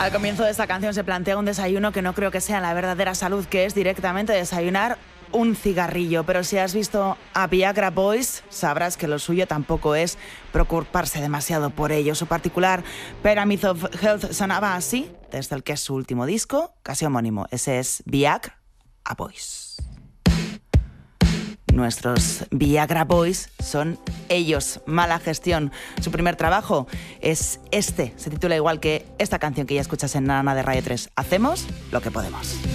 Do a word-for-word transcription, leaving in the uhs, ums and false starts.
Al comienzo de esta canción se plantea un desayuno que no creo que sea la verdadera salud, que es directamente desayunar un cigarrillo. Pero si has visto a Viagra Boys, sabrás que lo suyo tampoco es preocuparse demasiado por ello. Su particular Pyramid of Health sonaba así, desde el que es su último disco, casi homónimo. Ese es Viagra Boys. Nuestros Viagra Boys son ellos, Mala Gestión. Su primer trabajo es este, se titula igual que esta canción que ya escuchas en Nana de Radio tres. Hacemos lo que podemos.